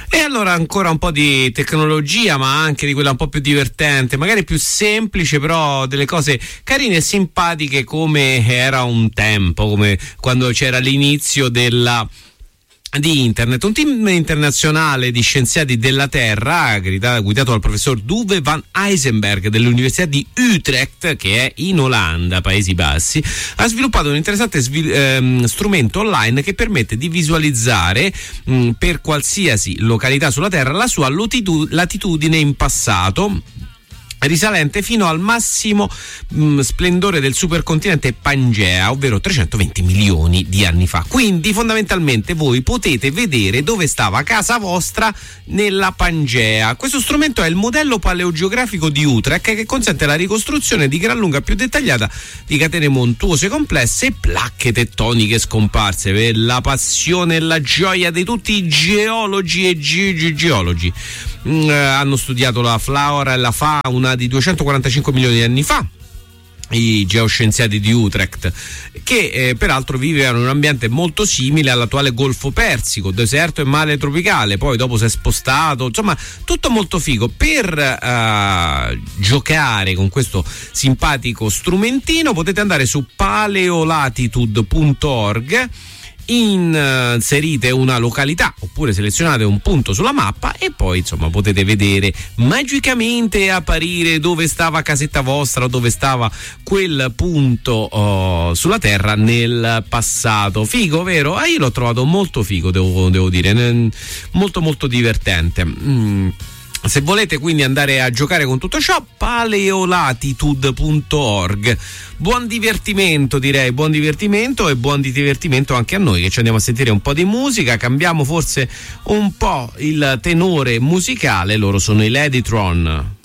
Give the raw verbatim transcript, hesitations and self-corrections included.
E allora ancora un po' di tecnologia, ma anche di quella un po' più divertente, magari più semplice, però delle cose carine e simpatiche come era un tempo, come quando c'era l'inizio della di internet. Un team internazionale di scienziati della Terra, guidato dal professor Douwe van Eisenberg dell'Università di Utrecht, che è in Olanda, Paesi Bassi, ha sviluppato un interessante svil- ehm, strumento online che permette di visualizzare mh, per qualsiasi località sulla Terra la sua latitu- latitudine in passato, risalente fino al massimo mh, splendore del supercontinente Pangea, ovvero trecentoventi milioni di anni fa. Quindi fondamentalmente voi potete vedere dove stava casa vostra nella Pangea. Questo strumento è il modello paleogeografico di Utrecht, che consente la ricostruzione di gran lunga più dettagliata di catene montuose complesse e placche tettoniche scomparse, per la passione e la gioia di tutti i geologi e ge- geologi. Mm, hanno studiato la flora e la fauna di duecentoquarantacinque milioni di anni fa, i geoscienziati di Utrecht, che eh, peraltro vivevano in un ambiente molto simile all'attuale Golfo Persico, deserto e mare tropicale. Poi dopo si è spostato, insomma tutto molto figo. Per uh, giocare con questo simpatico strumentino potete andare su paleolatitude punto org, inserite una località oppure selezionate un punto sulla mappa e poi insomma potete vedere magicamente apparire dove stava casetta vostra o dove stava quel punto oh, sulla Terra nel passato. Figo, vero? Ah, io l'ho trovato molto figo, devo, devo dire, molto molto divertente. mm. Se volete quindi andare a giocare con tutto ciò, paleolatitude punto org. Buon divertimento, direi, buon divertimento e buon divertimento anche a noi che ci andiamo a sentire un po' di musica. Cambiamo forse un po' il tenore musicale, loro sono i Ladytron.